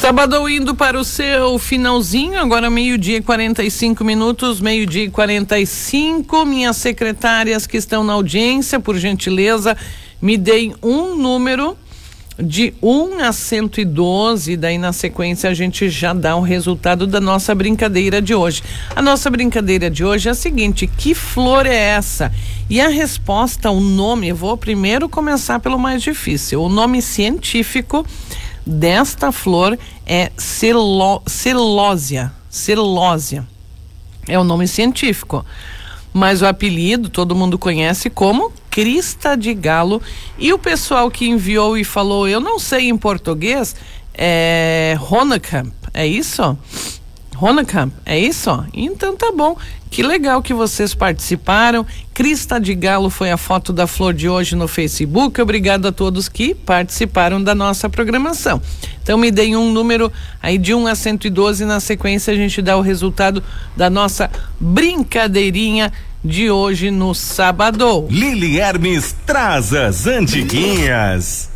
Sábado indo para o seu finalzinho, agora 12:45, 12:45. Minhas secretárias que estão na audiência, por gentileza, me deem um número de 1 a 112, daí na sequência a gente já dá o resultado da nossa brincadeira de hoje. A nossa brincadeira de hoje é a seguinte: que flor é essa? E a resposta, o nome, eu vou primeiro começar pelo mais difícil. O nome científico desta flor é celósia. Celósia é o nome científico, mas o apelido todo mundo conhece como crista de galo. E o pessoal que enviou e falou, eu não sei em português, é Honekamp, é isso? Honekamp, é isso? Então tá bom, que legal que vocês participaram. Crista de galo foi a foto da flor de hoje no Facebook. Obrigado a todos que participaram da nossa programação. Então me deem um número aí de 1 a 112, na sequência a gente dá o resultado da nossa brincadeirinha de hoje no sábado. Lili Hermes traz as antiguinhas.